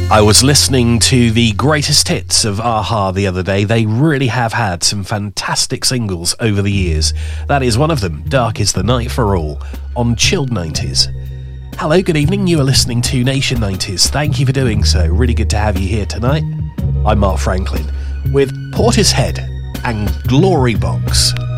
I was listening to the greatest hits of a-ha the other day. They really have had some fantastic singles over the years. That is one of them, Dark is the Night for All, on Chilled 90s. Hello, good evening, you are listening to Nation 90s. Thank you for doing so, really good to have you here tonight. I'm Mark Franklin, with Portishead and Glory Box.